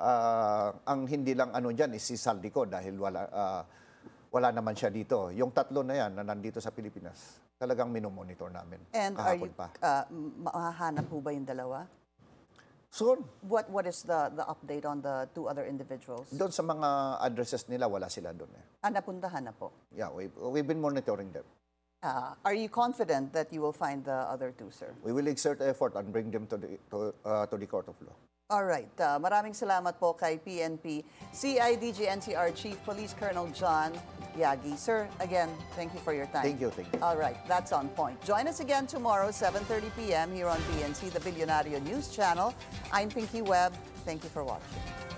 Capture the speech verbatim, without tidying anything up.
Ah, ang hindi lang ano diyan is si Saldico dahil wala ah, wala naman siya dito. Yung tatlo na yan na nandito sa Pilipinas, talagang minomonitor namin And are kahapon you, pa. uh, mahahanap po ba yung dalawa? Soon, What What is the, the update on the two other individuals? doon sa mga addresses nila, wala sila doon eh. Ah, napuntahan na po. Yeah, we, we've been monitoring them. Uh, are you confident that you will find the other two, sir? We will exert effort and bring them to the, to, uh, to the court of law. All right. Uh, maraming salamat po kay P N P C I D G N C R Chief Police Colonel John Yagi. Sir, again, thank you for your time. Thank you, thank you. All right, that's on point. Join us again tomorrow, seven thirty p m here on B N C, the Billionario News Channel. I'm Pinky Webb. Thank you for watching.